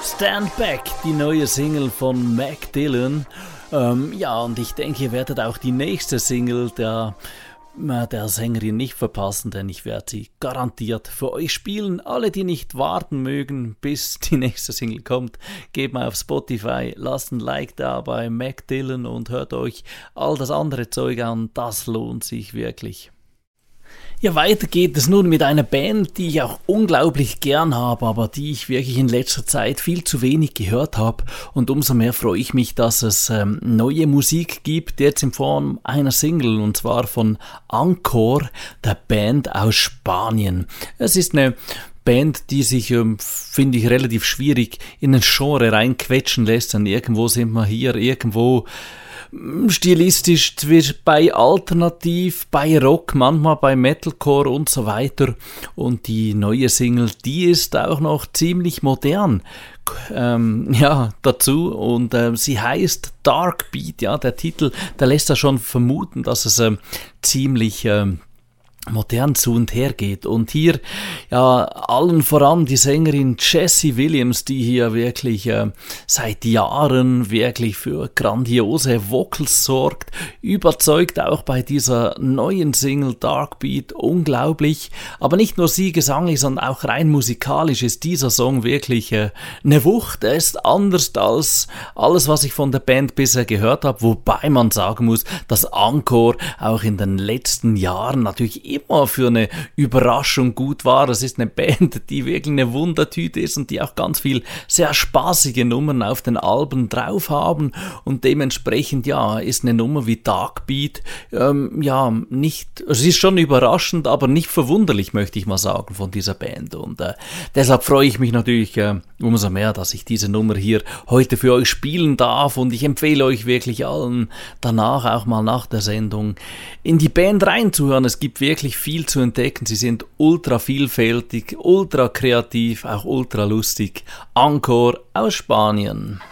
Stand Back, die neue Single von Mac Dillon. Und ich denke, ihr werdet auch die nächste Single der Sängerin nicht verpassen, denn ich werde sie garantiert für euch spielen. Alle, die nicht warten mögen, bis die nächste Single kommt, geht mal auf Spotify, lasst ein Like da bei Mac Dillon und hört euch all das andere Zeug an. Das lohnt sich wirklich. Ja, weiter geht es nun mit einer Band, die ich auch unglaublich gern habe, aber die ich wirklich in letzter Zeit viel zu wenig gehört habe. Und umso mehr freue ich mich, dass es neue Musik gibt, jetzt in Form einer Single, und zwar von Encore, der Band aus Spanien. Es ist eine Band, die sich, finde ich, relativ schwierig in ein Genre reinquetschen lässt. Und irgendwo sind wir hier, irgendwo stilistisch bei Alternativ, bei Rock, manchmal bei Metalcore und so weiter. Und die neue Single, die ist auch noch ziemlich modern dazu. Und sie heißt Dark Beat. Ja, der Titel, der lässt ja schon vermuten, dass es ziemlich modern zu und her geht. Und hier, ja, allen voran die Sängerin Jessie Williams, die hier wirklich seit Jahren wirklich für grandiose Vocals sorgt, überzeugt auch bei dieser neuen Single Dark Beat unglaublich. Aber nicht nur sie gesanglich, sondern auch rein musikalisch ist dieser Song wirklich eine Wucht. Er ist anders als alles, was ich von der Band bisher gehört habe, wobei man sagen muss, dass Encore auch in den letzten Jahren natürlich immer für eine Überraschung gut war. Es ist eine Band, die wirklich eine Wundertüte ist und die auch ganz viel sehr spaßige Nummern auf den Alben drauf haben, und dementsprechend, ja, ist eine Nummer wie Dark Beat, nicht, es ist schon überraschend, aber nicht verwunderlich, möchte ich mal sagen, von dieser Band, und deshalb freue ich mich natürlich umso mehr, dass ich diese Nummer hier heute für euch spielen darf, und ich empfehle euch wirklich allen danach, auch mal nach der Sendung, in die Band reinzuhören. Es gibt wirklich viel zu entdecken. Sie sind ultra vielfältig, ultra kreativ, auch ultra lustig. Encore aus Spanien.